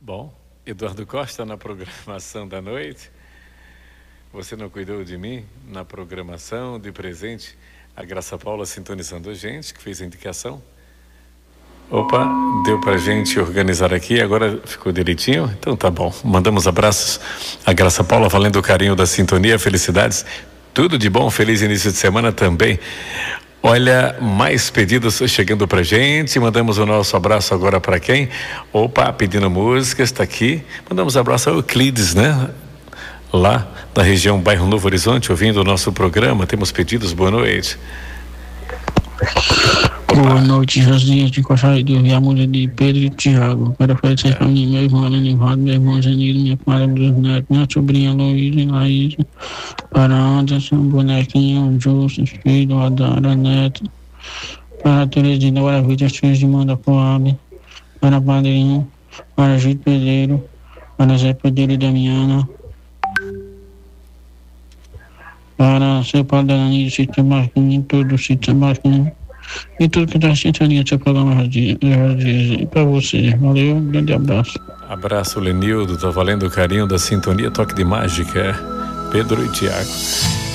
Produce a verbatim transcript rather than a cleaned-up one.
Bom, Eduardo Costa na programação da noite. Você não cuidou de mim na programação de presente. A Graça Paula sintonizando a gente, que fez a indicação. Opa, deu pra gente organizar aqui, agora ficou direitinho? Então tá bom. Mandamos abraços à Graça Paula, valendo o carinho da sintonia, felicidades. Tudo de bom, feliz início de semana também. Olha, mais pedidos chegando pra gente. Mandamos o nosso abraço agora para quem? Opa, pedindo música, está aqui. Mandamos abraço ao Euclides, né? Lá da região Bairro Novo Horizonte, ouvindo o nosso programa. Temos pedidos, boa noite. Opa. Boa noite, Josinha. De gostaria de ouvir a música de Pedro e Tiago. Quero oferecer para mim, meu irmão Lenivaldo, meu irmão Zenildo, minha comadre dos netos, minha sobrinha Luísa e Laís, para Anderson, bonequinho, Júcio, filho, Adara, neto, para a Terezinha, para a vida, as filhas de Manda Coab, para Padrinho, para Gito Pedreiro, para Zé Pedreiro e Damiana, para seu Paulo Danilo, Cita Marquinhos, todo o Cita Marquinhos, e tudo que está sintonia do seu programa e para você. Valeu, um grande abraço. Abraço, Lenildo, tá valendo o carinho da sintonia, toque de mágica, Pedro e Tiago.